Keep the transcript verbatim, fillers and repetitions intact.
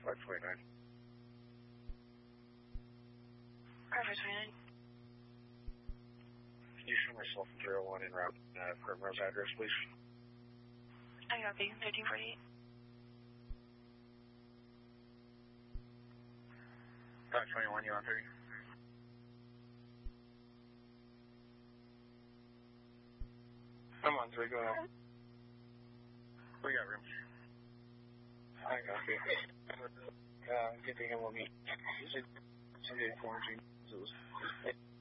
five twenty-nine. Car five twenty-nine. Can you show myself in three oh one en route, uh, Primrose address, please? I copy, thirteen forty-eight. five twenty-one, you on three? I'm on three, go ahead. We got room. I copy. Uh, good thing it will meet. Usually, Sunday, quarantine, so it was